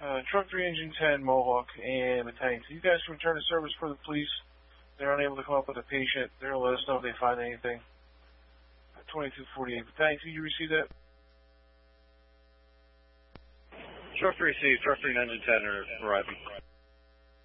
Truck 3 Engine 10 Mohawk and Battalion 2. You guys can return to service for the police. They're unable to come up with a patient. They're going to let us know if they find anything. 2248 Battalion 2, you receive that? Truck 3 received. Truck 3 and Engine 10 are arriving.